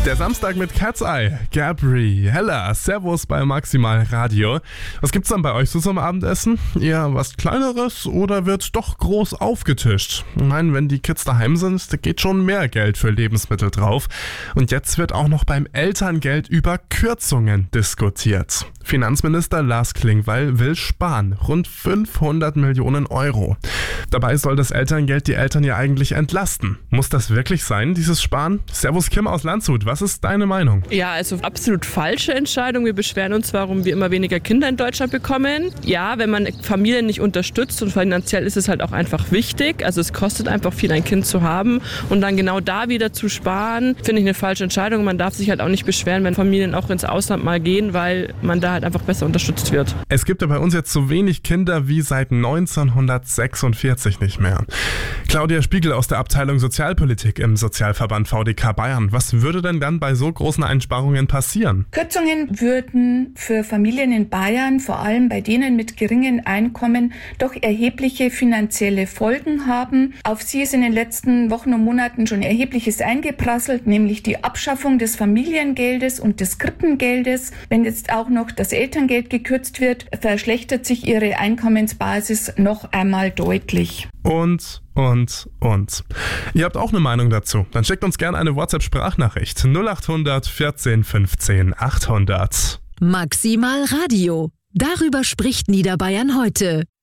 Der Samstag mit Cat's Eye, Gabriella, Servus bei Maximal Radio. Was gibt's dann bei euch so zum Abendessen? Eher was Kleineres oder wird doch groß aufgetischt? Nein, wenn die Kids daheim sind, da geht schon mehr Geld für Lebensmittel drauf. Und jetzt wird auch noch beim Elterngeld über Kürzungen diskutiert. Finanzminister Lars Klingbeil will sparen, rund 500 Millionen Euro. Dabei soll das Elterngeld die Eltern ja eigentlich entlasten. Muss das wirklich sein, dieses Sparen? Servus Kim aus Landshut, was ist deine Meinung? Ja, also absolut falsche Entscheidung. Wir beschweren uns, warum wir immer weniger Kinder in Deutschland bekommen. Ja, wenn man Familien nicht unterstützt und finanziell ist es halt auch einfach wichtig. Also es kostet einfach viel, ein Kind zu haben und dann genau da wieder zu sparen, finde ich eine falsche Entscheidung. Man darf sich halt auch nicht beschweren, wenn Familien auch ins Ausland mal gehen, weil man da halt einfach besser unterstützt wird. Es gibt ja bei uns jetzt so wenig Kinder wie seit 1946 nicht mehr. Claudia Spiegel aus der Abteilung Sozialpolitik im Sozialverband VDK Bayern. Was würde denn dann bei so großen Einsparungen passieren? Kürzungen würden für Familien in Bayern, vor allem bei denen mit geringen Einkommen, doch erhebliche finanzielle Folgen haben. Auf sie ist in den letzten Wochen und Monaten schon Erhebliches eingeprasselt, nämlich die Abschaffung des Familiengeldes und des Krippengeldes. Wenn jetzt auch noch das Elterngeld gekürzt wird, verschlechtert sich ihre Einkommensbasis noch einmal deutlich. Und. Ihr habt auch eine Meinung dazu? Dann schickt uns gerne eine WhatsApp-Sprachnachricht 0800 14 15 800. Maximal Radio. Darüber spricht Niederbayern heute.